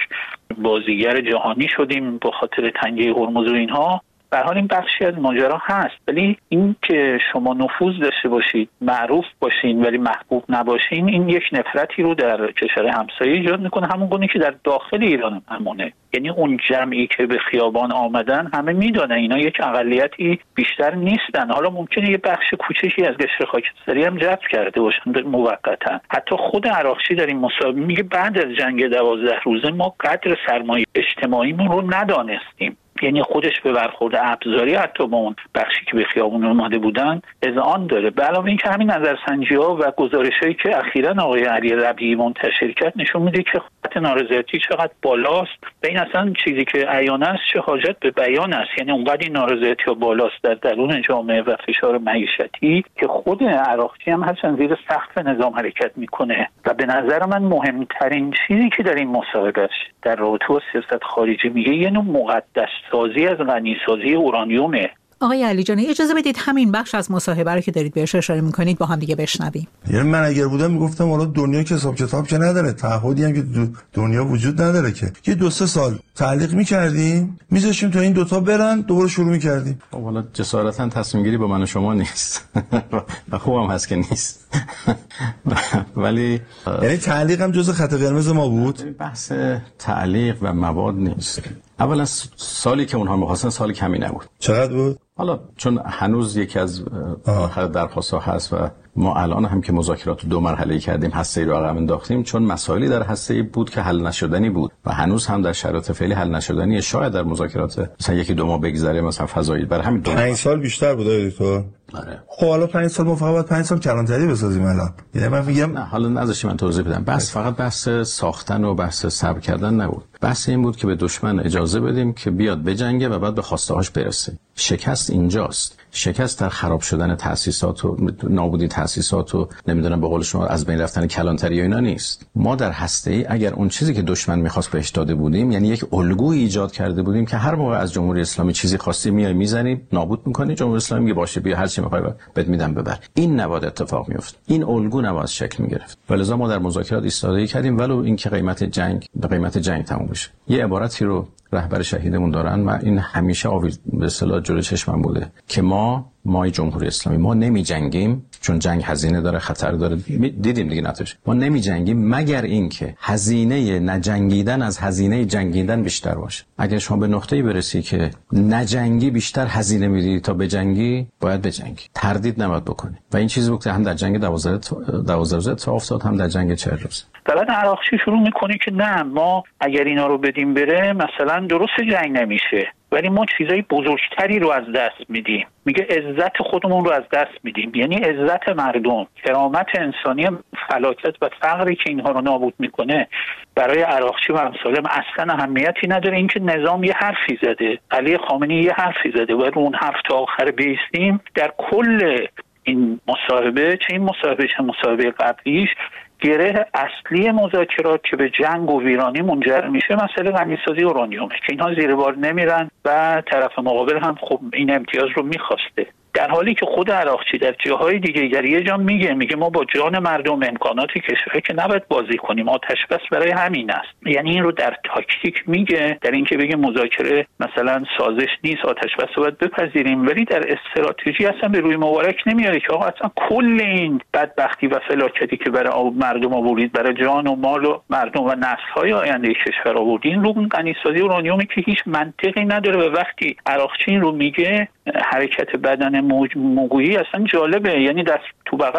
بازیگر جهانی شدیم با خاطر تنگه هرمز و اینها. به هر حال این بخشی از ماجرا هست، ولی این که شما نفوذ داشته باشید، معروف باشین ولی محبوب نباشین، این یک نفرتی رو در کشور همسایه ایجاد میکنه، همون گونه که در داخل ایران هم همونه. یعنی اون جمعی که به خیابان آمدن همه میدونن اینا یک اقلیتی بیشتر نیستن. حالا ممکنه یه بخش کوچکی از قشر خاکستری هم جذب کرده باشن موقتا. حتی خود عراقچی در این مصاحبه میگه بعد از جنگ 12 روزه ما قدر سرمایه اجتماعیمون رو ندانستیم. یعنی خودش به برخورد ابزاری حتی با اون بخشی که به خیابون اومده بودن اذعان داره. به علاوه اینکه همین نظرسنجی‌ها و گزارش‌هایی که اخیراً آقای علی ربیعی منتشر کرد نشون میده که خط نارضایتی چقدر بالاست و این اصلا چیزی که عیان است چه حاجت به بیان است. یعنی اونقدر این نارضایتی بالاست در درون جامعه و فشار معیشتی که خود عراقچی هم هرچند زیر سقف نظام حرکت میکنه و به نظر من مهمترین چیزی که در این مصاحبه در رابطه با سیاست خارجی میگه یه نوع مقدس سازی از غنیسازی اورانیومه. آقای علیجانی اجازه بدید همین بخش از مصاحبه رو که دارید بهش اشاره میکنید با هم دیگه بشنویم. یعنی من اگر بودم میگفتم حالا دنیا که حساب کتاب که نداره، تعهدی هم که دنیا وجود نداره که یه 2-3 سال تعلیق میکردیم میذاشیم تا این دوتا برن دوباره شروع میکردیم. حالا جسارتا تصمیم گیری با من و شما نیست و خوبم هست که نیست ولی یعنی تعلیق هم جزء خط قرمز ما بود. بحث تعلیق و مواد نیست. اولا سالی که اونها می‌خواستن سال کمی نبود. چقدر بود؟ حالا چون هنوز یکی از آخر درخواست‌ها هست و ما الان هم که مذاکرات 2 مرحله‌ای کردیم، هسته‌ای رو عقب انداختیم چون مسائلی در هسته‌ای بود که حل نشدنی بود و هنوز هم در شرایط فعلی حل نشدنی. شاید در مذاکرات مثلا 1-2 ماه بگذره مثلا فضایی برای همین 5 سال بیشتر بود دکتر. آره. خب حالا 5 سال ما فقط 5 سال کلانتری بسازیم الان. یعنی من میگم نه حالا نذاشی من توضیح بدم. بس فقط بحث ساختن و بحث صبر کردن نبود. بحث این بود که به دشمن اجازه بدیم که بیاد بجنگه و بعد به خواسته‌هاش برسه. شکست اینجاست. شکست در خراب شدن تأسیسات و نابودی تأسیسات و نمیدونم به قول شما از بین رفتن کلانتری و اینا نیست. ما در هسته‌ای اگر اون چیزی که دشمن می‌خواست بهش داده بودیم، یعنی یک الگویی ایجاد کرده بودیم که هر موقع از جمهوری اسلامی چیزی خواستی میای میزنی نابود می‌کنی، جمهوری اسلامی میگه باشه بیا هر چی می‌خوای بهت میدم ببر. این نباید اتفاق میفته. این الگو نباید شکل می‌گرفت. ولذا ما در مذاکرات ایستادگی کردیم ولو اینکه قیمت جنگ به قیمت جنگ تموم بشه. یه عبارتی رو رهبر شهیدمون دارن و این همیشه به اصطلاح جلوی چشمم بوده که ما جمهوری اسلامی ما نمی جنگیم چون جنگ هزینه داره، خطر داره. دیدیم دیگه نتیجه. ما نمی جنگیم مگر اینکه هزینه نجنگیدن از هزینه جنگیدن بیشتر باشه. اگر شما به نقطه‌ای برسی که نجنگی بیشتر هزینه میدی تا بجنگی، باید بجنگی. تردید نباید بکنی. و این چیزی بود که هم در جنگ 12 روز اتفاق افتاد، هم در جنگ 40 روز. بعد عراقچی شروع میکنه که نه ما اگر اینا رو بدیم بره مثلا درست جنگ نمیشه. ولی ما چیزای بزرگتری رو از دست میدیم. میگه عزت خودمون رو از دست میدیم، یعنی عزت مردم، کرامت انسانی. فلاکت و فقری که اینها رو نابود میکنه برای عراقچی و امثالم اصلا اهمیتی نداره. اینکه نظام یه حرفی زده، علی خامنه‌ای یه حرفی زده و رو اون حرف تا آخر بیستیم، در کل این مصاحبه، چه این مصاحبه چه مصاحبه قبلیش، گره اصلی مذاکرات که به جنگ و ویرانی منجر میشه مسئله غنیسازی اورانیومه که اینها زیر بار نمیرن و طرف مقابل هم خب این امتیاز رو میخواسته، در حالی که خود عراقچی در جاهای دیگه در یه جا میگه ما با جان مردم امکانات کشور که نباید بازی کنیم، آتش بس برای همین است. یعنی این رو در تاکتیک میگه، در اینکه بگه مذاکره مثلا سازش نیست، آتش بس رو باید بپذیریم، ولی در استراتژی اصلا به روی مبارک نمیاره که آقا اصلا کل این بدبختی و فلاکتی که برای مردم آورید، برای جان و مال و مردم و نسل‌های آینده کشور آوردین، رو غنیسازی اورانیومی که هیچ منطقی نداره. و وقتی عراقچی رو میگه، حرکت بدن موگویی اصلا جالبه، یعنی دست تو بغل